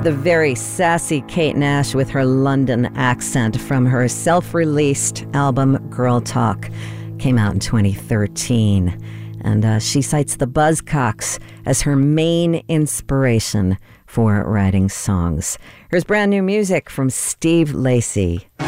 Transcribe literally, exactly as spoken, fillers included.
The very sassy Kate Nash with her London accent from her self-released album Girl Talk came out in twenty thirteen. And uh, she cites the Buzzcocks as her main inspiration for writing songs. Here's brand new music from Steve Lacy.